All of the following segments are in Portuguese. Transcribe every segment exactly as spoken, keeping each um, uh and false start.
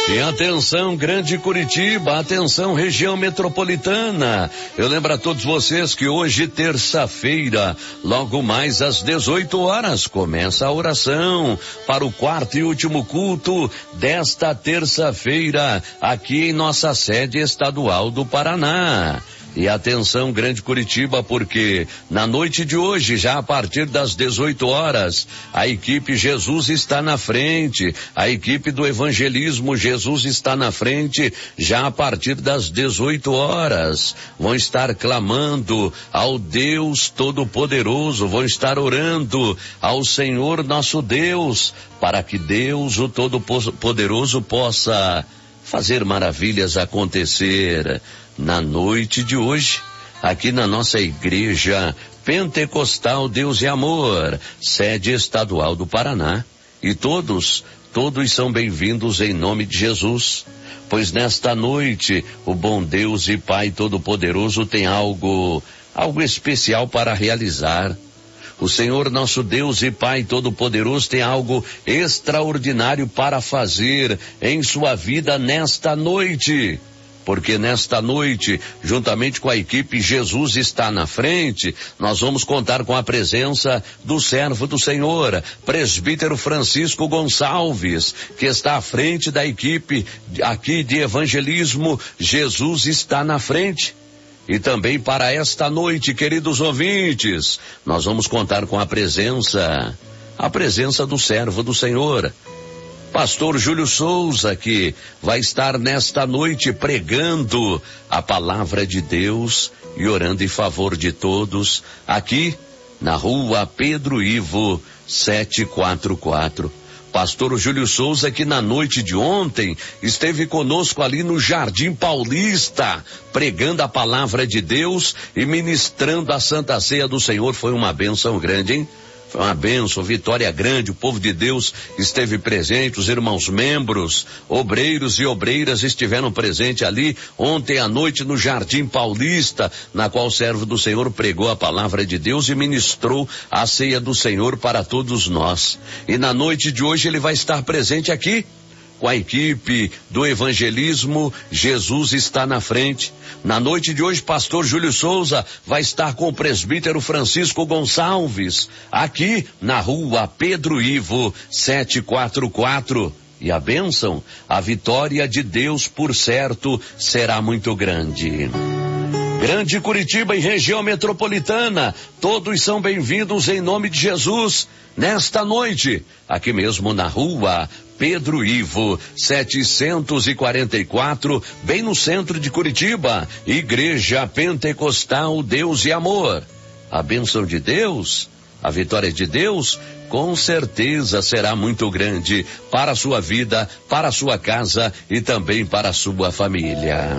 E atenção, Grande Curitiba, atenção, região metropolitana. Eu lembro a todos vocês que hoje, terça-feira, logo mais às dezoito horas, começa a oração para o quarto e último culto desta terça-feira, aqui em nossa sede estadual do Paraná. E atenção, Grande Curitiba, porque na noite de hoje, já a partir das dezoito horas, a equipe Jesus está na frente, a equipe do evangelismo Jesus está na frente, já a partir das dezoito horas. Vão estar clamando ao Deus Todo-Poderoso, vão estar orando ao Senhor nosso Deus, para que Deus, o Todo-Poderoso, possa fazer maravilhas acontecer na noite de hoje, aqui na nossa igreja Pentecostal Deus e Amor, sede estadual do Paraná. E todos, todos são bem-vindos em nome de Jesus, pois nesta noite o bom Deus e Pai Todo-Poderoso tem algo, algo especial para realizar. O Senhor nosso Deus e Pai Todo-Poderoso tem algo extraordinário para fazer em sua vida nesta noite. Porque nesta noite, juntamente com a equipe Jesus está na frente, nós vamos contar com a presença do servo do Senhor, presbítero Francisco Gonçalves, que está à frente da equipe aqui de evangelismo. Jesus está na frente. E também para esta noite, queridos ouvintes, nós vamos contar com a presença, a presença do servo do Senhor, Pastor Júlio Souza, que vai estar nesta noite pregando a palavra de Deus e orando em favor de todos, aqui na rua Pedro Ivo, setecentos e quarenta e quatro. Pastor Júlio Souza, que na noite de ontem esteve conosco ali no Jardim Paulista, pregando a palavra de Deus e ministrando a Santa Ceia do Senhor. Foi uma bênção grande, hein? Foi uma bênção, vitória grande, o povo de Deus esteve presente, os irmãos membros, obreiros e obreiras estiveram presentes ali ontem à noite no Jardim Paulista, na qual o servo do Senhor pregou a palavra de Deus e ministrou a ceia do Senhor para todos nós. E na noite de hoje ele vai estar presente aqui, com a equipe do evangelismo, Jesus está na frente. Na noite de hoje, pastor Júlio Souza vai estar com o presbítero Francisco Gonçalves, aqui na rua Pedro Ivo, setecentos e quarenta e quatro. E a bênção, a vitória de Deus, por certo, será muito grande. Grande Curitiba e região metropolitana, todos são bem-vindos em nome de Jesus, nesta noite, aqui mesmo na rua Pedro Ivo, setecentos e quarenta e quatro, bem no centro de Curitiba, Igreja Pentecostal Deus e Amor. A bênção de Deus, a vitória de Deus, com certeza será muito grande para a sua vida, para a sua casa e também para a sua família.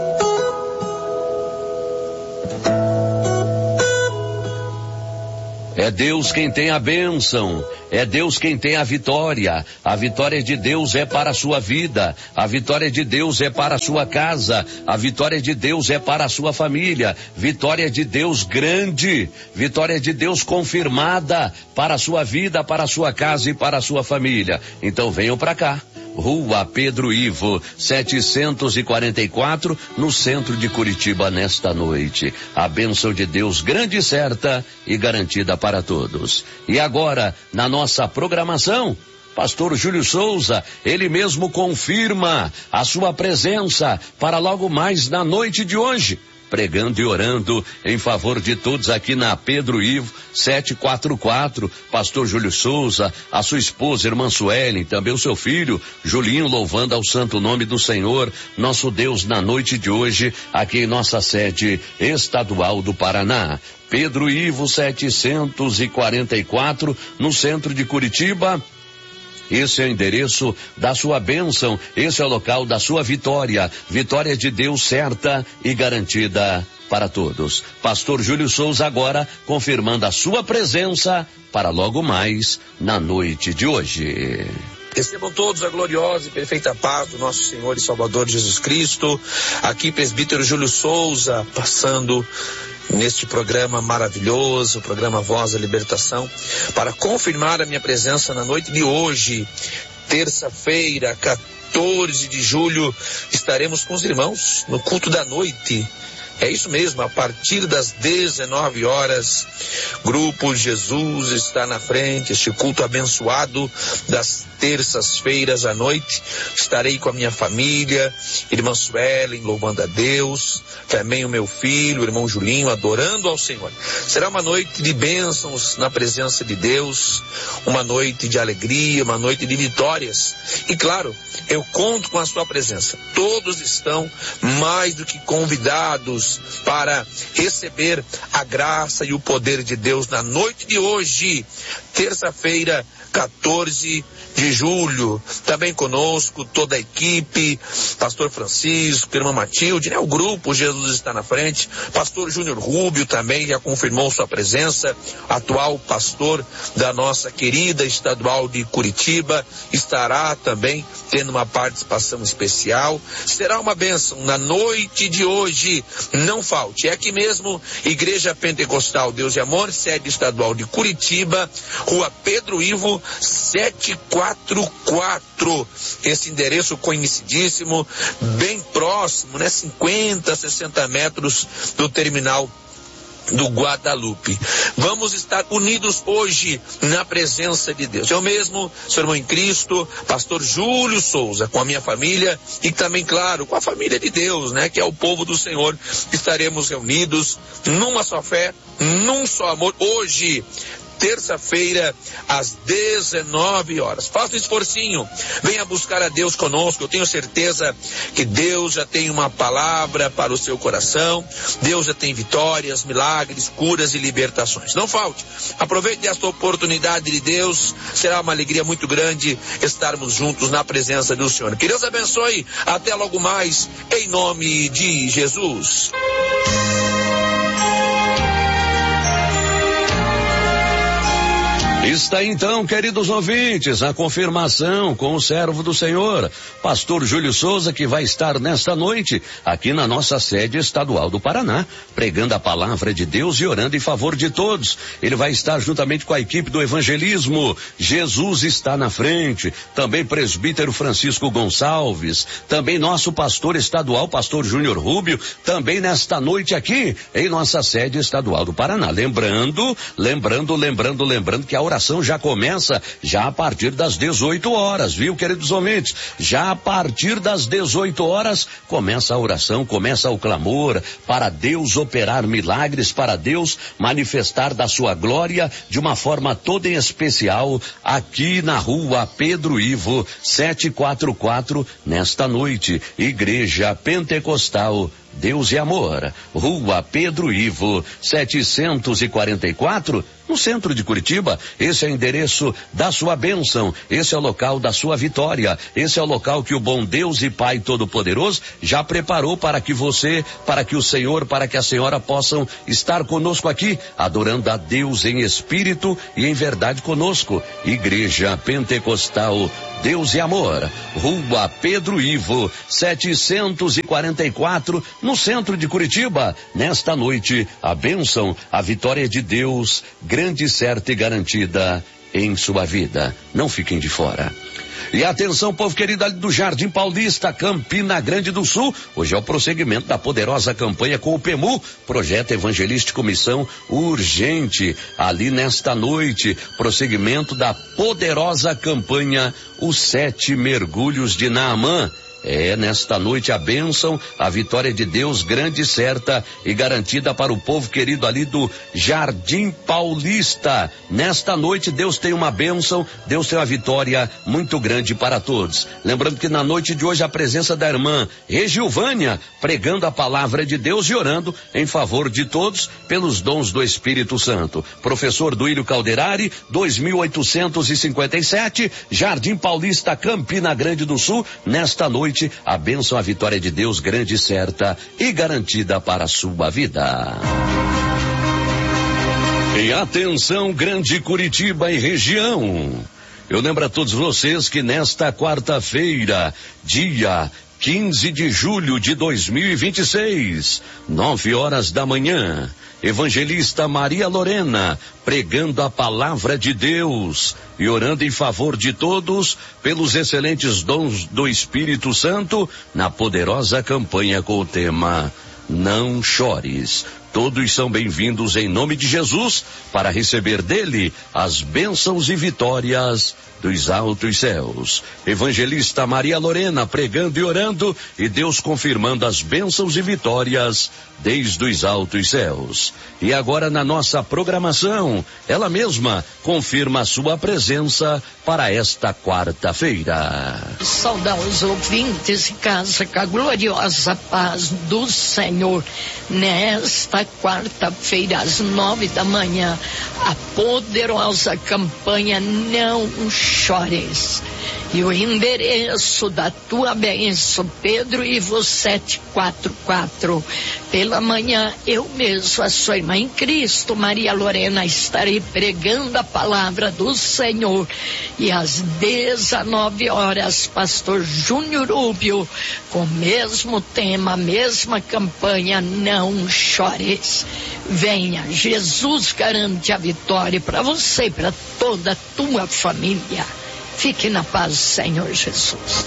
É Deus quem tem a bênção, é Deus quem tem a vitória. A vitória de Deus é para a sua vida, a vitória de Deus é para a sua casa, a vitória de Deus é para a sua família, vitória de Deus grande, vitória de Deus confirmada para a sua vida, para a sua casa e para a sua família. Então venham para cá. Rua Pedro Ivo, setecentos e quarenta e quatro, no centro de Curitiba nesta noite. A bênção de Deus grande, certa e garantida para todos. E agora, na nossa programação, pastor Júlio Souza, ele mesmo confirma a sua presença para logo mais na noite de hoje, pregando e orando em favor de todos aqui na Pedro Ivo, setecentos e quarenta e quatro, pastor Júlio Souza, a sua esposa, irmã Suelen, também o seu filho, Julinho, louvando ao santo nome do Senhor, nosso Deus, na noite de hoje, aqui em nossa sede estadual do Paraná. Pedro Ivo, setecentos e quarenta e quatro, no centro de Curitiba. Esse é o endereço da sua bênção, esse é o local da sua vitória, vitória de Deus certa e garantida para todos. Pastor Júlio Souza agora confirmando a sua presença para logo mais na noite de hoje. Recebam todos a gloriosa e perfeita paz do nosso Senhor e Salvador Jesus Cristo. Aqui presbítero Júlio Souza, passando neste programa maravilhoso, o programa Voz da Libertação, para confirmar a minha presença na noite de hoje, terça-feira, quatorze de julho, estaremos com os irmãos no culto da noite. É isso mesmo, a partir das dezenove horas, Grupo Jesus está na frente, este culto abençoado das terças-feiras à noite. Estarei com a minha família, irmã Suelen, louvando a Deus, também o meu filho, o irmão Julinho, adorando ao Senhor. Será uma noite de bênçãos na presença de Deus, uma noite de alegria, uma noite de vitórias. E claro, eu conto com a sua presença. Todos estão mais do que convidados para receber a graça e o poder de Deus na noite de hoje, terça-feira, quatorze de julho. Também conosco toda a equipe, pastor Francisco, irmã Matilde, né? O grupo Jesus está na frente, pastor Júnior Rubio também já confirmou sua presença, atual pastor da nossa querida estadual de Curitiba, estará também tendo uma participação especial. Será uma bênção na noite de hoje, não falte. É aqui mesmo, Igreja Pentecostal Deus e Amor, sede estadual de Curitiba, Rua Pedro Ivo, sete quatro quatro. Esse endereço conhecidíssimo, bem próximo, né? cinquenta, sessenta metros do terminal do Guadalupe. Vamos estar unidos hoje na presença de Deus. Eu mesmo, seu irmão em Cristo, pastor Júlio Souza, com a minha família e também, claro, com a família de Deus, né? Que é o povo do Senhor. Estaremos reunidos numa só fé, num só amor. Hoje, terça-feira, às dezenove horas. Faça um esforcinho, venha buscar a Deus conosco. Eu tenho certeza que Deus já tem uma palavra para o seu coração. Deus já tem vitórias, milagres, curas e libertações. Não falte, aproveite esta oportunidade de Deus. Será uma alegria muito grande estarmos juntos na presença do Senhor. Que Deus abençoe, até logo mais, em nome de Jesus. Está então, queridos ouvintes, a confirmação com o servo do Senhor, pastor Júlio Souza, que vai estar nesta noite aqui na nossa sede estadual do Paraná, pregando a palavra de Deus e orando em favor de todos. Ele vai estar juntamente com a equipe do evangelismo. Jesus está na frente. Também presbítero Francisco Gonçalves, também nosso pastor estadual, pastor Júnior Rubio, também nesta noite aqui em nossa sede estadual do Paraná. Lembrando, lembrando, lembrando, lembrando que a oração já começa já a partir das dezoito horas, viu, queridos ouvintes? Já a partir das dezoito horas começa a oração, começa o clamor para Deus operar milagres, para Deus manifestar da sua glória de uma forma toda em especial aqui na Rua Pedro Ivo, setecentos e quarenta e quatro, nesta noite. Igreja Pentecostal Deus e Amor, Rua Pedro Ivo, setecentos e quarenta e quatro, no centro de Curitiba. Esse é o endereço da sua bênção, esse é o local da sua vitória, esse é o local que o bom Deus e Pai Todo-Poderoso já preparou para que você, para que o Senhor, para que a senhora possam estar conosco aqui, adorando a Deus em espírito e em verdade conosco. Igreja Pentecostal Deus e Amor, Rua Pedro Ivo, setecentos e quarenta e quatro, no centro de Curitiba. Nesta noite, a bênção, a vitória de Deus, grande, certa e garantida em sua vida. Não fiquem de fora. E atenção, povo querido, ali do Jardim Paulista, Campina Grande do Sul. Hoje é o prosseguimento da poderosa campanha com o P E M U, Projeto Evangelístico Missão Urgente. Ali nesta noite, prosseguimento da poderosa campanha Os Sete Mergulhos de Naamã. É nesta noite a bênção, a vitória de Deus grande, certa e garantida para o povo querido ali do Jardim Paulista. Nesta noite Deus tem uma bênção, Deus tem uma vitória muito grande para todos. Lembrando que na noite de hoje a presença da irmã Regilvânia, pregando a palavra de Deus e orando em favor de todos pelos dons do Espírito Santo. Professor Duílio Calderari, dois mil oitocentos e cinquenta e sete, Jardim Paulista, Campina Grande do Sul. Nesta noite a bênção, a vitória de Deus grande, certa e garantida para a sua vida. E atenção, Grande Curitiba e região. Eu lembro a todos vocês que nesta quarta-feira, dia quinze de julho de dois mil e vinte e seis, nove horas da manhã, evangelista Maria Lorena, pregando a palavra de Deus e orando em favor de todos pelos excelentes dons do Espírito Santo na poderosa campanha com o tema Não Chores. Todos são bem-vindos em nome de Jesus para receber dele as bênçãos e vitórias dos altos céus. Evangelista Maria Lorena pregando e orando e Deus confirmando as bênçãos e vitórias desde os altos céus. E agora na nossa programação, ela mesma confirma a sua presença para esta quarta-feira. Saudar os ouvintes em casa com a gloriosa paz do Senhor. Nesta quarta-feira, às nove da manhã, a poderosa campanha Não Chores. E o endereço da tua bênção, Pedro Ivo sete quatro quatro. Pela manhã, eu mesmo, a sua irmã em Cristo, Maria Lorena, estarei pregando a palavra do Senhor. E às dezenove horas, pastor Júnior Rubio, com o mesmo tema, a mesma campanha, Não Chores. Venha, Jesus garante a vitória para você e para toda a tua família. Fique na paz, Senhor Jesus.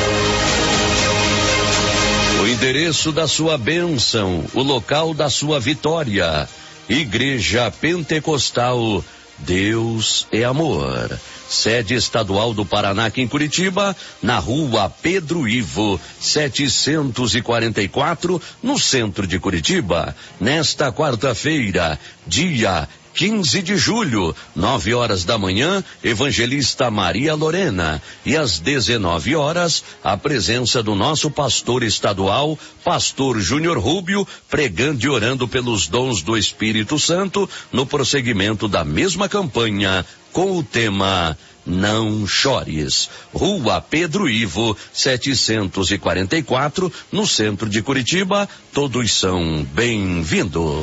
O endereço da sua bênção, o local da sua vitória. Igreja Pentecostal Deus é Amor. Sede estadual do Paraná aqui em Curitiba, na rua Pedro Ivo, setecentos e quarenta e quatro, no centro de Curitiba. Nesta quarta-feira, dia quinze de julho, nove horas da manhã, evangelista Maria Lorena. E às dezenove horas, a presença do nosso pastor estadual, pastor Júnior Rubio, pregando e orando pelos dons do Espírito Santo, no prosseguimento da mesma campanha, com o tema Não Chores. Rua Pedro Ivo, setecentos e quarenta e quatro, no centro de Curitiba. Todos são bem-vindos.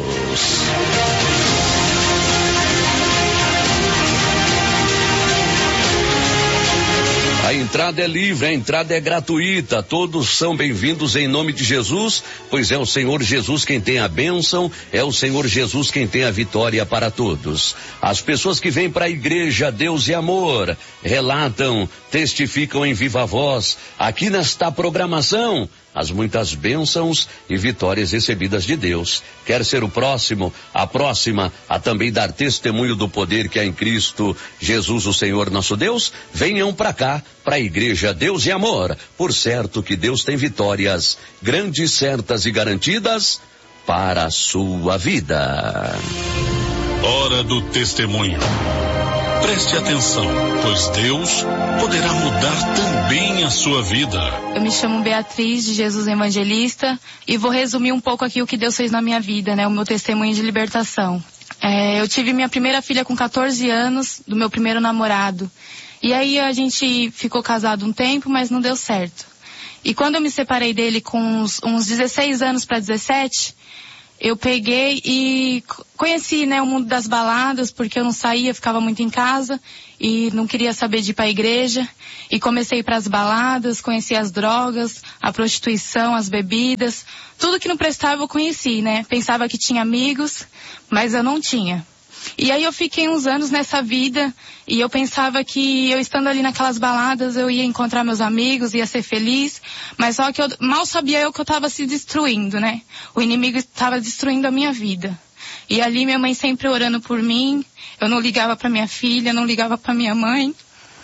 A entrada é livre, a entrada é gratuita, todos são bem-vindos em nome de Jesus, pois é o Senhor Jesus quem tem a bênção, é o Senhor Jesus quem tem a vitória para todos. As pessoas que vêm para a igreja Deus e Amor, relatam, testificam em viva voz, aqui nesta programação, as muitas bênçãos e vitórias recebidas de Deus. Quer ser o próximo, a próxima, a também dar testemunho do poder que há em Cristo Jesus, o Senhor nosso Deus? Venham para cá, para a igreja Deus e Amor. Por certo que Deus tem vitórias grandes, certas e garantidas para a sua vida. Hora do testemunho. Preste atenção, pois Deus poderá mudar também a sua vida. Eu me chamo Beatriz, de Jesus Evangelista, e vou resumir um pouco aqui o que Deus fez na minha vida, né? O meu testemunho de libertação. É, eu tive minha primeira filha com quatorze anos, do meu primeiro namorado. E aí a gente ficou casado um tempo, mas não deu certo. E quando eu me separei dele com uns, uns dezesseis anos para dezessete... eu peguei e conheci, né, o mundo das baladas, porque eu não saía, ficava muito em casa e não queria saber de ir para a igreja. E comecei a ir para as baladas, conheci as drogas, a prostituição, as bebidas, tudo que não prestava eu conheci, né? Pensava que tinha amigos, mas eu não tinha. E aí eu fiquei uns anos nessa vida e eu pensava que eu estando ali naquelas baladas eu ia encontrar meus amigos, ia ser feliz, mas só que eu mal sabia eu que eu estava se destruindo, né? O inimigo estava destruindo a minha vida. E ali minha mãe sempre orando por mim, eu não ligava para minha filha, não ligava para minha mãe.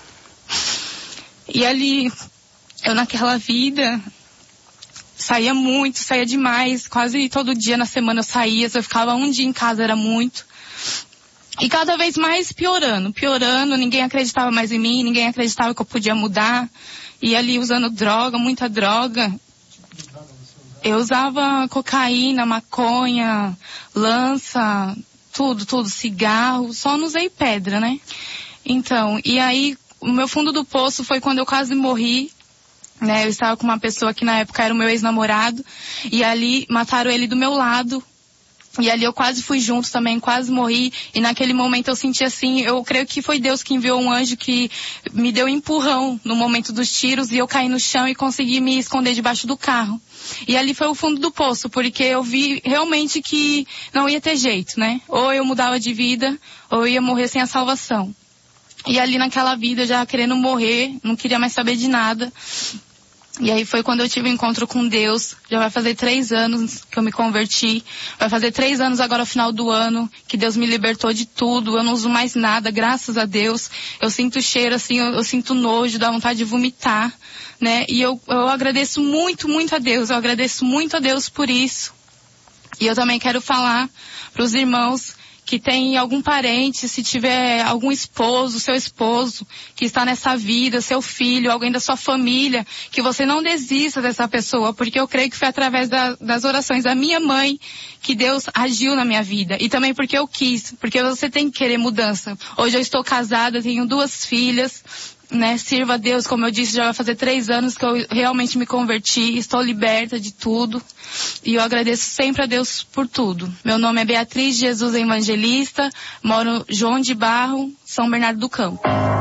E ali, eu naquela vida, saía muito, saía demais, quase todo dia na semana eu saía, se eu ficava um dia em casa era muito. E cada vez mais piorando, piorando, ninguém acreditava mais em mim, ninguém acreditava que eu podia mudar. E ali usando droga, muita droga. Eu usava cocaína, maconha, lança, tudo, tudo, cigarro, só não usei pedra, né? Então, e aí o meu fundo do poço foi quando eu quase morri, né? Eu estava com uma pessoa que na época era o meu ex-namorado, e ali mataram ele do meu lado. E ali eu quase fui junto também, quase morri. E naquele momento eu senti assim, eu creio que foi Deus que enviou um anjo que me deu um empurrão no momento dos tiros. E eu caí no chão e consegui me esconder debaixo do carro. E ali foi o fundo do poço, porque eu vi realmente que não ia ter jeito, né? Ou eu mudava de vida, ou eu ia morrer sem a salvação. E ali naquela vida, já querendo morrer, não queria mais saber de nada. E aí foi quando eu tive um encontro com Deus. Já vai fazer três anos que eu me converti. Vai fazer três anos agora ao final do ano que Deus me libertou de tudo. Eu não uso mais nada, graças a Deus. Eu sinto cheiro assim, eu, eu sinto nojo, dá vontade de vomitar, né? E eu, eu agradeço muito, muito a Deus. Eu agradeço muito a Deus por isso. E eu também quero falar para os irmãos que tem algum parente, se tiver algum esposo, seu esposo, que está nessa vida, seu filho, alguém da sua família, que você não desista dessa pessoa, porque eu creio que foi através da, das orações da minha mãe que Deus agiu na minha vida. E também porque eu quis, porque você tem que querer mudança. Hoje eu estou casada, tenho duas filhas, né, sirva a Deus, como eu disse, já vai fazer três anos que eu realmente me converti, estou liberta de tudo, e eu agradeço sempre a Deus por tudo. Meu nome é Beatriz Jesus Evangelista, moro João de Barro, São Bernardo do Campo.